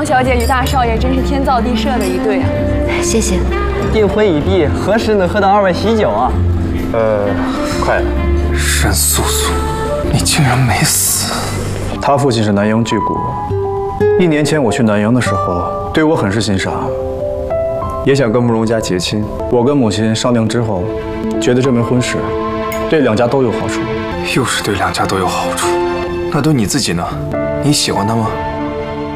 王小姐与大少爷真是天造地设的一对啊！ 谢谢。 订婚已毕，何时能喝到2位喜酒啊？ 快了。 沈素素，你竟然没死！ 他父亲是南洋巨贾，1年前我去南洋的时候，对我很是欣赏，也想跟慕容家结亲。我跟母亲商量之后，觉得这门婚事对2家都有好处。 又是对2家都有好处，那对你自己呢？你喜欢他吗？